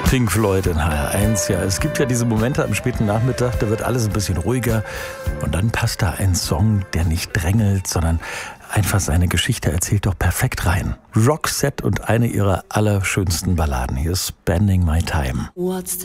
Pink Floyd in HR1. Ja, es gibt ja diese Momente am späten Nachmittag, da wird alles ein bisschen ruhiger und dann passt da ein Song, der nicht drängelt, sondern einfach seine Geschichte erzählt, doch perfekt rein. Roxette und eine ihrer allerschönsten Balladen. Hier ist Spending My Time. What's